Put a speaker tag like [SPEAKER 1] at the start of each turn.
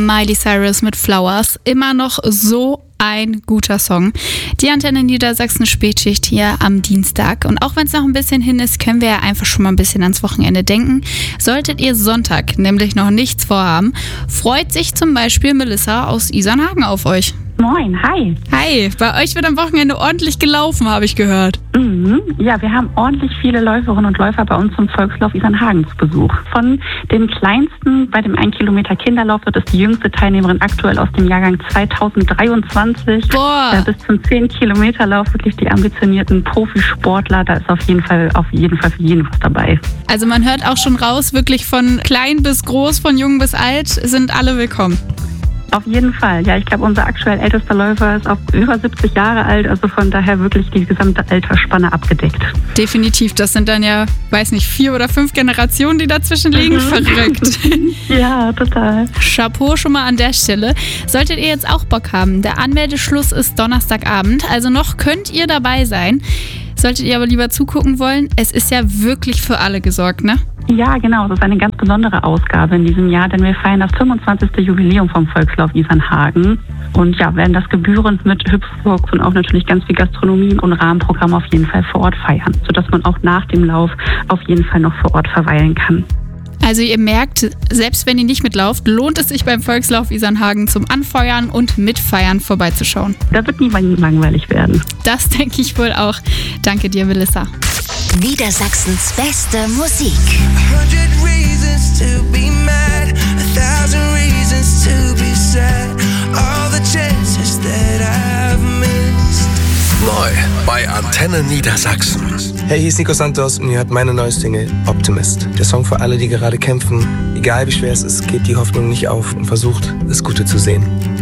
[SPEAKER 1] Miley Cyrus mit Flowers. Immer noch so ein guter Song. Die Antenne Niedersachsen Spätschicht hier am Dienstag. Und auch wenn es noch ein bisschen hin ist, können wir ja einfach schon mal ein bisschen ans Wochenende denken. Solltet ihr Sonntag nämlich noch nichts vorhaben, freut sich zum Beispiel Melissa aus Isernhagen auf euch.
[SPEAKER 2] Moin, hi.
[SPEAKER 1] Hi, bei euch wird am Wochenende ordentlich gelaufen, habe ich gehört.
[SPEAKER 2] Ja, wir haben ordentlich viele Läuferinnen und Läufer bei uns zum Volkslauf Isernhagen zu Besuch. Von dem kleinsten, bei dem 1 Kilometer Kinderlauf, wird es die jüngste Teilnehmerin aktuell aus dem Jahrgang 2023.
[SPEAKER 1] Boah.
[SPEAKER 2] Bis zum 10 Kilometer Lauf wirklich die ambitionierten Profisportler. Da ist auf jeden Fall für jeden was dabei.
[SPEAKER 1] Also man hört auch schon raus, wirklich von klein bis groß, von jung bis alt, sind alle willkommen.
[SPEAKER 2] Auf jeden Fall. Ja, ich glaube, unser aktuell ältester Läufer ist auch über 70 Jahre alt, also von daher wirklich die gesamte Altersspanne abgedeckt.
[SPEAKER 1] Definitiv, das sind dann ja, 4 oder 5 Generationen, die dazwischen liegen. Verrückt.
[SPEAKER 2] Ja, total.
[SPEAKER 1] Chapeau schon mal an der Stelle. Solltet ihr jetzt auch Bock haben, der Anmeldeschluss ist Donnerstagabend, also noch könnt ihr dabei sein. Solltet ihr aber lieber zugucken wollen, es ist ja wirklich für alle gesorgt, ne?
[SPEAKER 2] Ja, genau. Das ist eine ganz besondere Ausgabe in diesem Jahr, denn wir feiern das 25. Jubiläum vom Volkslauf Isernhagen und ja, werden das gebührend mit Hüpfburgs und auch natürlich ganz viel Gastronomie und Rahmenprogramm auf jeden Fall vor Ort feiern, sodass man auch nach dem Lauf auf jeden Fall noch vor Ort verweilen kann.
[SPEAKER 1] Also ihr merkt, selbst wenn ihr nicht mitlauft, lohnt es sich beim Volkslauf Isernhagen zum Anfeuern und Mitfeiern vorbeizuschauen.
[SPEAKER 2] Da wird niemand langweilig werden.
[SPEAKER 1] Das denke ich wohl auch. Danke dir, Melissa.
[SPEAKER 3] Niedersachsens beste Musik.
[SPEAKER 4] 100 reasons to be mad, 1,000 reasons to be sad, all the chances that I've missed.
[SPEAKER 5] Neu bei Antenne Niedersachsen.
[SPEAKER 6] Hey, hier ist Nico Santos und ihr hört meine neue Single Optimist. Der Song für alle, die gerade kämpfen. Egal wie schwer es ist, gebt die Hoffnung nicht auf und versucht, das Gute zu sehen.